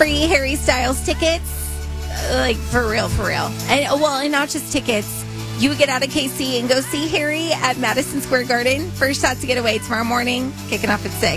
free Harry Styles tickets. Like, for real. And not just tickets. You would get out of KC and go see Harry at Madison Square Garden. First shot to get away tomorrow morning, kicking off at 6.